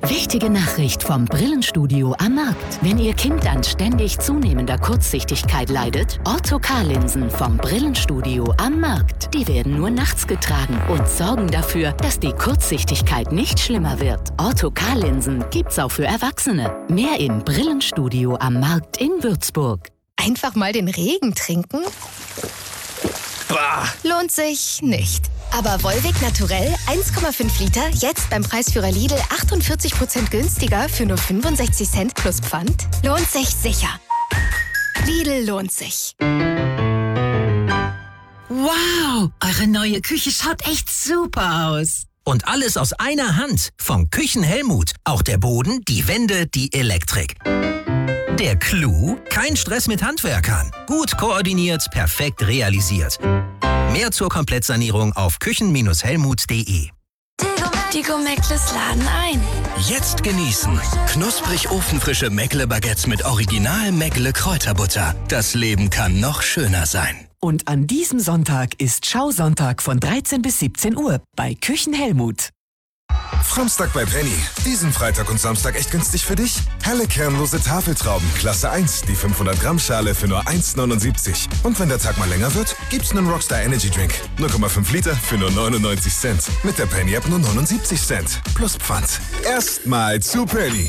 Wichtige Nachricht vom Brillenstudio am Markt. Wenn Ihr Kind an ständig zunehmender Kurzsichtigkeit leidet, Ortho-K-Linsen vom Brillenstudio am Markt. Die werden nur nachts getragen und sorgen dafür, dass die Kurzsichtigkeit nicht schlimmer wird. Ortho-K-Linsen gibt's auch für Erwachsene. Mehr im Brillenstudio am Markt in Würzburg. Einfach mal den Regen trinken? Bah. Lohnt sich nicht. Aber Volvic Naturell 1,5 Liter, jetzt beim Preisführer Lidl 48% günstiger für nur 65 Cent plus Pfand? Lohnt sich sicher. Lidl lohnt sich. Wow, eure neue Küche schaut echt super aus. Und alles aus einer Hand. Vom Küchenhelmut. Auch der Boden, die Wände, die Elektrik. Der Clou? Kein Stress mit Handwerkern. Gut koordiniert, perfekt realisiert. Mehr zur Komplettsanierung auf küchen-helmut.de. Die Meckles laden ein. Jetzt genießen. Knusprig ofenfrische Meckle-Baguettes mit Original Meckle-Kräuterbutter. Das Leben kann noch schöner sein. Und an diesem Sonntag ist Schausonntag von 13 bis 17 Uhr bei Küchenhelmut. Samstag bei Penny. Diesen Freitag und Samstag echt günstig für dich? Helle kernlose Tafeltrauben, Klasse 1, die 500 Gramm Schale für nur 1,79. Und wenn der Tag mal länger wird, gibt's einen Rockstar Energy Drink. 0,5 Liter für nur 99 Cent. Mit der Penny App nur 79 Cent. Plus Pfand. Erstmal zu Penny.